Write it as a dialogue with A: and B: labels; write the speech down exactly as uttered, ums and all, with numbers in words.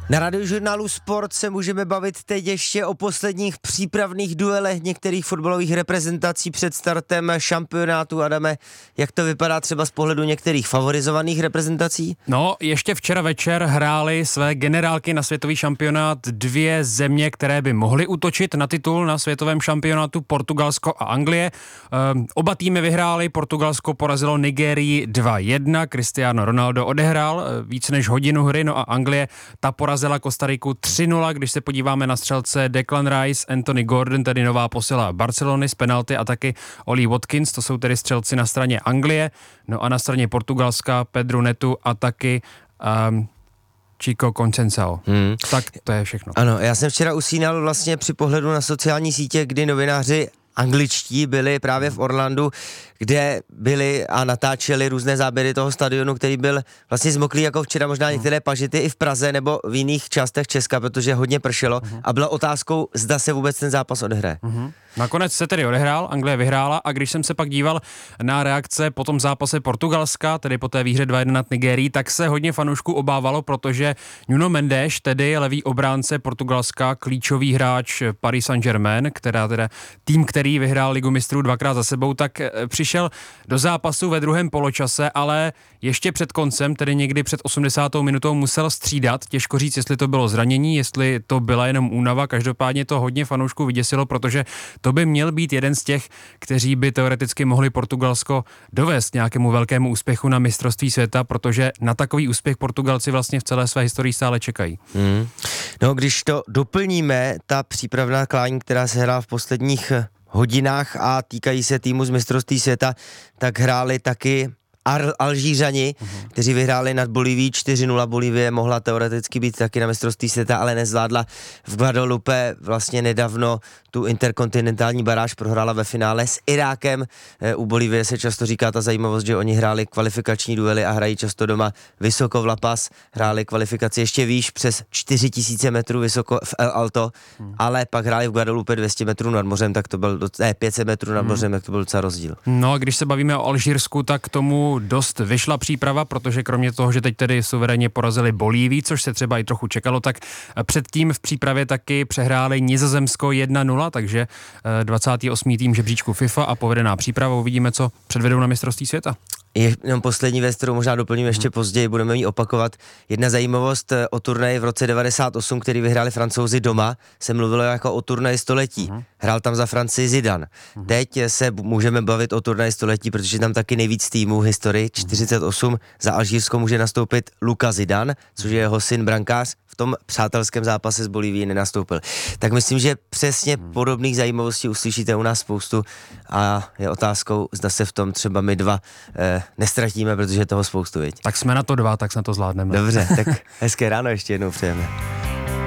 A: Na Radiožurnálu Sport se můžeme bavit teď ještě o posledních přípravných duelech některých fotbalových reprezentací před startem šampionátu. Adame, jak to vypadá třeba z pohledu některých favorizovaných reprezentací?
B: No, ještě včera večer hrály své generálky na světový šampionát dvě země, které by mohly útočit na titul na světovém šampionátu, Portugalsko a Anglie. Ehm, oba týmy vyhrály, Portugalsko porazilo Nigérii dva jedna, Cristiano Ronaldo odehrál e, víc než hodinu hry, no a Anglie ta porazila Kostariku tři nula, když se podíváme na střelce Declan Rice, Anthony Gordon, tedy nová posila Barcelony z penalty, a taky Oli Watkins, to jsou tedy střelci na straně Anglie, no a na straně Portugalska Pedro Neto a taky um, Chico Conceição. Hmm. Tak to je všechno.
A: Ano, já jsem včera usínal vlastně při pohledu na sociální sítě, kdy novináři angličtí byli právě v Orlandu, kde byli a natáčeli různé záběry toho stadionu, který byl vlastně zmoklý jako včera, možná některé pažity i v Praze nebo v jiných částech Česka, protože hodně pršelo a byla otázkou, zda se vůbec ten zápas odehraje.
B: Uh-huh. Nakonec se tedy odehrál, Anglie vyhrála, a když jsem se pak díval na reakce po tom zápase Portugalska, tedy po té výhře dva jedna nad Nigérií, tak se hodně fanoušků obávalo, protože Nuno Mendes, tedy levý obránce Portugalska, klíčový hráč Paris Saint-Germain, která teda tým, který vyhrál Ligu mistrů dvakrát za sebou, tak přišel do zápasu ve druhém poločase, ale ještě před koncem, tedy někdy před osmdesátou minutou musel střídat. Těžko říct, jestli to bylo zranění, jestli to byla jenom únava, každopádně to hodně fanoušků vyděsilo, protože to by měl být jeden z těch, kteří by teoreticky mohli Portugalsko dovést nějakému velkému úspěchu na mistrovství světa, protože na takový úspěch Portugalci vlastně v celé své historii stále čekají. Hmm.
A: No, když to doplníme, ta přípravná klání, která se hrála v posledních hodinách a týkají se týmu z mistrovství světa, tak hráli taky Al- Alžířani, uh-huh. kteří vyhráli nad Bolívií čtyři nula. Bolívie mohla teoreticky být taky na mistrovství světa, ale nezvládla v Guadalupe vlastně nedávno tu interkontinentální baráž, prohrála ve finále s Irákem. E, u Bolívie se často říká ta zajímavost, že oni hráli kvalifikační duely a hrají často doma vysoko v La Paz, hráli kvalifikaci ještě výš přes čtyři tisíce metrů vysoko v El Alto, hmm. ale pak hráli v Guadalupe dvě stě metrů nad mořem, tak to byl ne, pět set metrů nad mořem, hmm. tak to byl docela rozdíl.
B: No a když se bavíme o Alžírsku, tak tomu dost vyšla příprava, protože kromě toho, že teď tedy suverénně porazili Bolívii, což se třeba i trochu čekalo, tak předtím v přípravě taky přehráli Nizozemsko jedna nula, takže dvacátý osmý tým žebříčku FIFA a povedená příprava. Uvidíme, co předvedou na mistrovství světa.
A: Je jenom poslední věc, kterou možná doplním ještě hmm. později, budeme ji opakovat. Jedna zajímavost o turnaji v roce devadesát osm, který vyhráli Francouzi doma, se mluvilo jako o turnaji století. Hmm. Hrál tam za Francii Zidane. Hmm. Teď se můžeme bavit o turnaji století, protože tam taky nejvíc týmů v historii, čtyřicet osm, za Alžírsko může nastoupit Luka Zidane, což je jeho syn brankář, v tom přátelském zápase s Bolívií nenastoupil. Tak myslím, že přesně hmm. podobných zajímavostí uslyšíte u nás spoustu a je otázkou, zda se v tom třeba my dva eh, nestratíme, protože je toho spoustu, viď?
B: Tak jsme na to dva, tak se na to zvládneme.
A: Dobře, tak hezké ráno ještě jednou přejeme.